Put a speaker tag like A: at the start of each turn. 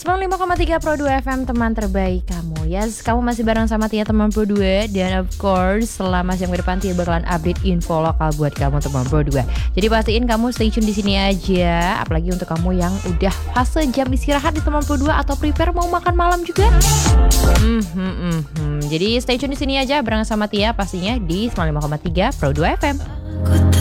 A: 95,3 Pro 2 FM, teman terbaik kamu. Yes, kamu masih bareng sama Tia, teman Pro 2. Dan of course, selama jam ke depan Tia bakalan update info lokal buat kamu, teman Pro 2. Jadi pastiin kamu stay tune di sini aja. Apalagi untuk kamu yang udah fase jam istirahat di teman Pro 2 atau prepare mau makan malam juga. Jadi stay tune di sini aja bareng sama Tia pastinya di 95,3 Pro 2 FM.